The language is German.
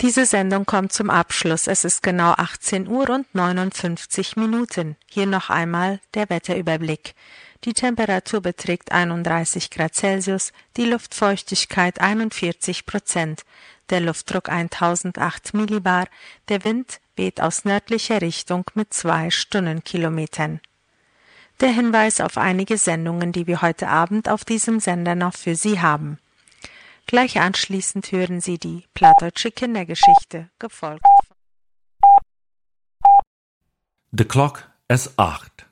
Diese Sendung kommt zum Abschluss. Es ist genau 18 Uhr und 59 Minuten. Hier noch einmal der Wetterüberblick. Die Temperatur beträgt 31 Grad Celsius, die Luftfeuchtigkeit 41%, der Luftdruck 1008 Millibar, der Wind weht aus nördlicher Richtung mit 2 Stundenkilometern. Der Hinweis auf einige Sendungen, die wir heute Abend auf diesem Sender noch für Sie haben. Gleich anschließend hören Sie die Plattdeutsche Kindergeschichte, gefolgt von De klok is 8.